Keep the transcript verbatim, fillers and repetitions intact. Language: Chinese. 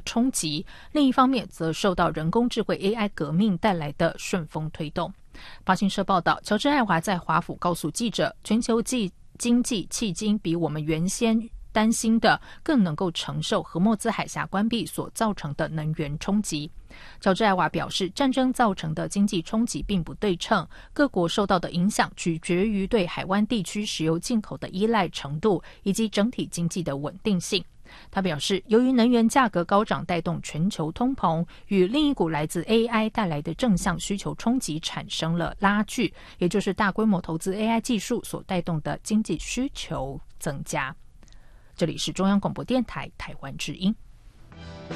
冲击，另一方面则受到人工智慧 A I 革命带来的顺风推动。法新社报道，乔治爱华在华府告诉记者，全球经济迄今比我们原先担心的更能够承受荷默兹海峡关闭所造成的能源冲击。乔治爱华表示，战争造成的经济冲击并不对称，各国受到的影响取决于对海湾地区石油进口的依赖程度以及整体经济的稳定性。他表示，由于能源价格高涨带动全球通膨，与另一股来自 A I 带来的正向需求冲击产生了拉锯，也就是大规模投资 A I 技术所带动的经济需求增加。这里是中央广播电台台湾之音。